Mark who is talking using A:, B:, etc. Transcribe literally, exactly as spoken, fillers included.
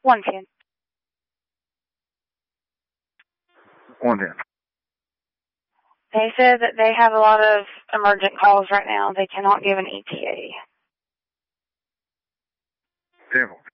A: one ten.
B: one ten.
A: They said that they have a lot of emergent calls right now. They cannot give an E T A.
B: ten four.